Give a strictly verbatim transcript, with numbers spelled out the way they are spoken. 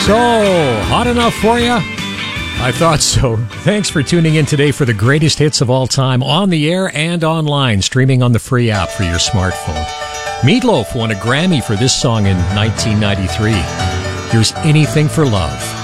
So, hot enough for you? I thought so. Thanks for tuning in today for the greatest hits of all time on the air and online, streaming on the free app for your smartphone. Meatloaf won a Grammy for this song in nineteen ninety-three. Here's Anything for Love.